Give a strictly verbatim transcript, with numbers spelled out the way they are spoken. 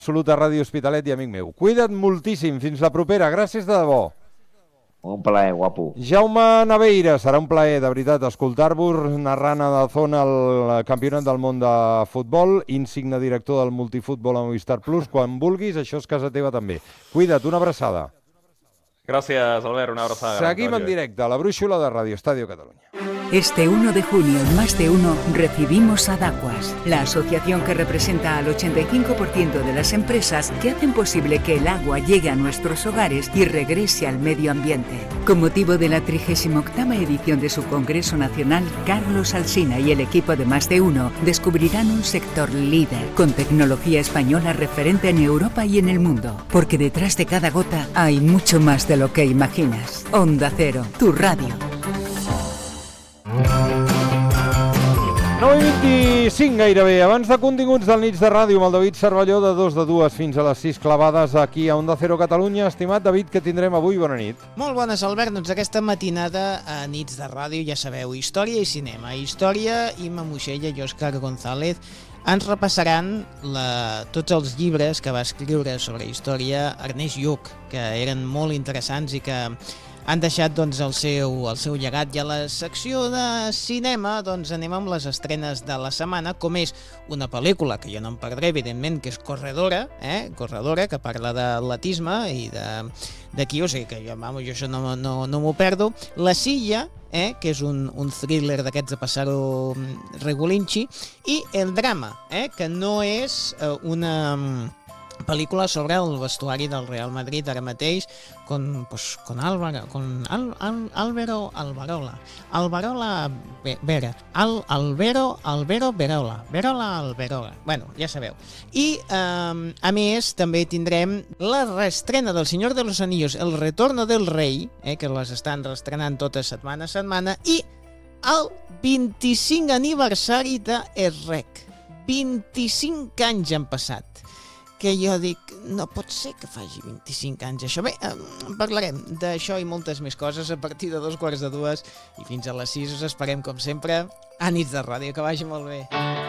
Absoluta Ràdio Hospitalet i amic meu. Cuida't moltíssim, fins la propera, gràcies de debò. Un plaer, guapo. Jaume Naveira, serà un plaer, de veritat, escoltar-vos narrant a Dazón el campionat del món de futbol, insigne director del multifutbol a Movistar Plus, quan vulguis, això és casa teva també. Cuida't, una abraçada. Gràcies, Albert, una abraçada. Seguim en directe a la brúixola de Radio Estadio Catalunya. Este uno de junio, en Más de Uno, recibimos a Dacuas, la asociación que representa al ochenta y cinco por ciento de las empresas que hacen posible que el agua llegue a nuestros hogares y regrese al medio ambiente. Con motivo de la trigésima octava edición de su Congreso Nacional, Carlos Alsina y el equipo de Más de Uno descubrirán un sector líder, con tecnología española referente en Europa y en el mundo. Porque detrás de cada gota hay mucho más de lo que imaginas. Onda Cero, tu radio. nou i vint-i-cinc gairebé, abans de continguts del Nits de Ràdio amb el David Cervelló de dos de dues fins a les sis clavades aquí a Onda Cero Catalunya. Estimat David, què tindrem avui? Bona nit. Molt bones, Albert. Doncs aquesta matinada a Nits de Ràdio, ja sabeu, història i cinema. Història, Imma Moixella i Òscar González ens repassaran la, tots els llibres que va escriure sobre història Ernest Lluch, que eren molt interessants i que han deixat doncs, el, seu, el seu llegat. I a la secció de cinema doncs, anem amb les estrenes de la setmana, com és una pel·lícula que jo no em perdré, evidentment, que és Corredora, eh? Corredora, que parla d'atletisme i d'aquí, o sigui que jo, vamos, jo això no, no, no m'ho perdo. La Silla, eh? Que és un, un thriller d'aquests de passar-ho regulinxi, i El Drama, eh? Que no és eh, una pel·lícula sobre el vestuari del Real Madrid ara mateix, con, pues, con, Álvaro, con Al, Al, Álvaro Alvarola, Alvarola Vera, Al, Alvero, Alvero Verola, Verola Alverola, bueno, ja sabeu. I, eh, a més, també tindrem la reestrena del Senyor de los Anillos, El Retorno del Rei, eh, que les estan reestrenant totes setmana a setmana, i el vint-i-cinc aniversari de Es Rec. vint-i-cinc anys han passat. Que jo dic, no pot ser que faci vint-i-cinc anys això. Bé, eh, parlarem d'això i moltes més coses a partir de dos quarts de dues i fins a les sis us esperem, com sempre, a Nits de Ràdio. Que vagi molt bé.